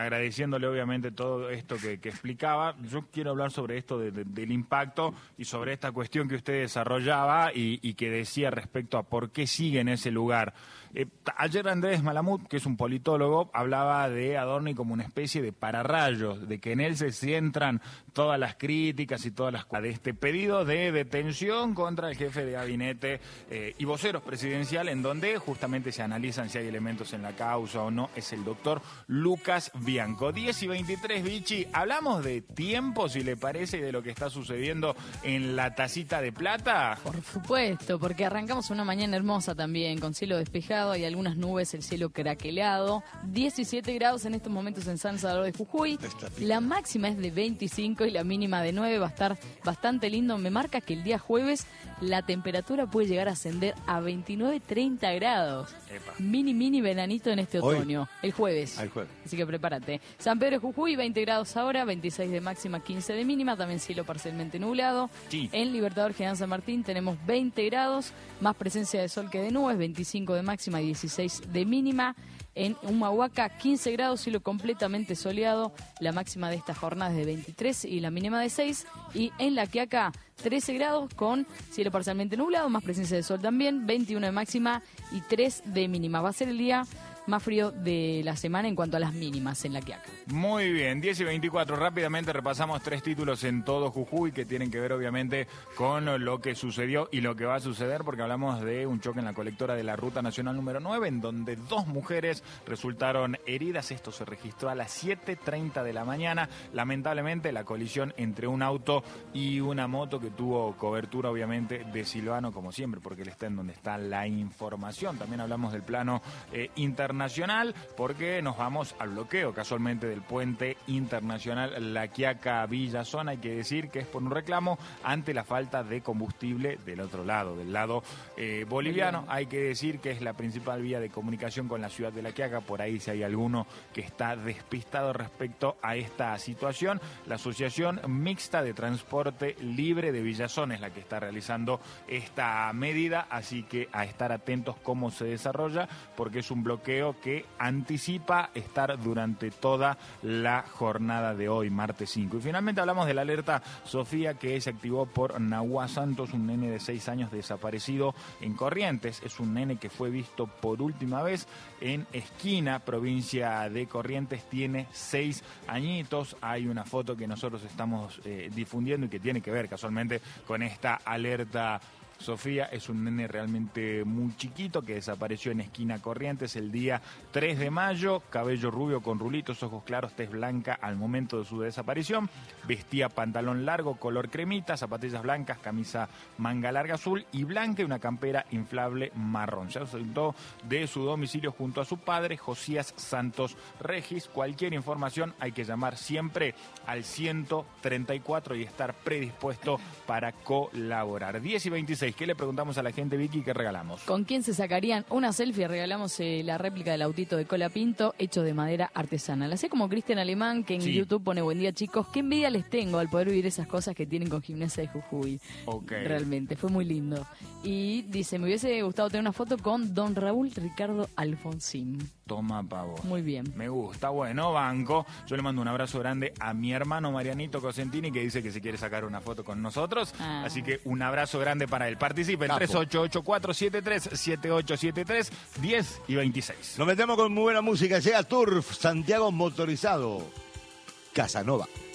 agradeciéndole obviamente todo esto que explicaba. Yo quiero hablar sobre esto del impacto y sobre esta cuestión que usted desarrollaba y que decía respecto a por qué sigue en ese lugar. Ayer Andrés Malamud, que es un politólogo, hablaba de Adorni como una especie de pararrayos, de que en él se centran todas las críticas y todas las de este pedido de detención contra el jefe de gabinete y voceros presidencial, en donde justamente se analizan si hay elementos en la causa o no. Es el doctor Lucas Bianco. 10:23, Vichy. Hablamos de tiempo, si le parece, y de lo que está sucediendo en la Tacita de Plata. Por supuesto, porque arrancamos una mañana hermosa también, con cielo despejado y algunas nubes, el cielo craquelado. 17 grados en estos momentos en San Salvador de Jujuy. La máxima es de 25 y la mínima de 9. Va a estar bastante lindo. Me marca que el día jueves la temperatura puede llegar a ascender a 29-30 grados. Epa. Mini veranito en este otoño. El jueves. jueves. Así que prepárate. San Pedro de Jujuy, 20 grados ahora, 26 de máxima, 15 de mínima. También cielo parcialmente nublado. Sí. En Libertador General San Martín tenemos 20 grados, más presencia de sol que de nubes, 25 de máxima y 16 de mínima. En Humahuaca, 15 grados, cielo completamente soleado. La máxima de esta jornada es de 23 y la mínima de 6. Y en La Quiaca, 13 grados con cielo parcialmente nublado, más presencia de sol también, 21 de máxima y 3 de mínima. Va a ser el día más frío de la semana en cuanto a las mínimas en La Quiaca. Muy bien, 10:24. Rápidamente repasamos 3 títulos en todo Jujuy que tienen que ver obviamente con lo que sucedió y lo que va a suceder, porque hablamos de un choque en la colectora de la Ruta Nacional número 9, en donde 2 mujeres resultaron heridas. Esto se registró a las 7:30 de la mañana. Lamentablemente la colisión entre un auto y una moto, que tuvo cobertura obviamente de Silvano, como siempre, porque él está en donde está la información. También hablamos del plano internacional, porque nos vamos al bloqueo casualmente del puente internacional La Quiaca Villazón. Hay que decir que es por un reclamo ante la falta de combustible del otro lado, del lado boliviano. Hay que decir que es la principal vía de comunicación con la ciudad de La Quiaca. Por ahí, si hay alguno que está despistado respecto a esta situación, la Asociación Mixta de Transporte Libre de Villazón es la que está realizando esta medida, así que a estar atentos cómo se desarrolla, porque es un bloqueo que anticipa estar durante toda la jornada de hoy, martes 5. Y finalmente hablamos de la alerta Sofía, que se activó por Nahuá Santos, un nene de 6 años desaparecido en Corrientes. Es un nene que fue visto por última vez en Esquina, provincia de Corrientes. Tiene 6 añitos. Hay una foto que nosotros estamos difundiendo y que tiene que ver casualmente con esta alerta Sofía. Es un nene realmente muy chiquito que desapareció en Esquina Corrientes el día 3 de mayo, cabello rubio con rulitos, ojos claros, tez blanca al momento de su desaparición, vestía pantalón largo color cremita, zapatillas blancas, camisa manga larga azul y blanca y una campera inflable marrón. Se ausentó de su domicilio junto a su padre, Josías Santos Regis. Cualquier información hay que llamar siempre al 134 y estar predispuesto para colaborar. 10:26. ¿Qué le preguntamos a la gente, Vicky? ¿Qué regalamos? ¿Con quién se sacarían una selfie? Regalamos la réplica del autito de Cola Pinto, hecho de madera artesanal. Así como Cristian Alemán, que en YouTube pone: buen día, chicos. Qué envidia les tengo al poder vivir esas cosas que tienen con Gimnasia de Jujuy. Okay. Realmente, fue muy lindo. Y dice: me hubiese gustado tener una foto con don Raúl Ricardo Alfonsín. Toma, pavo. Muy bien. Me gusta. Bueno, banco. Yo le mando un abrazo grande a mi hermano Marianito Cosentini, que dice que se quiere sacar una foto con nosotros. Así que un abrazo grande para él. Participen. 3884737873, 10:26. Nos metemos con muy buena música. Llega Turf, Santiago Motorizado, Casanova.